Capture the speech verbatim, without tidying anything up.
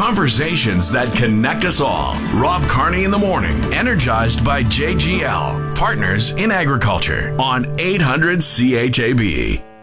Conversations that connect us all. Rob Carney in the morning, energized by J G L, Partners in Agriculture on eight hundred C H A B.